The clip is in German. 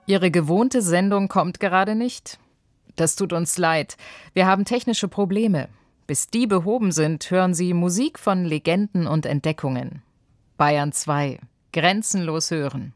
Ihre gewohnte Sendung kommt gerade nicht? Das tut uns leid. Wir haben technische Probleme. Bis die behoben sind, hören Sie Musik von Legenden und Entdeckungen. Bayern 2. Grenzenlos hören.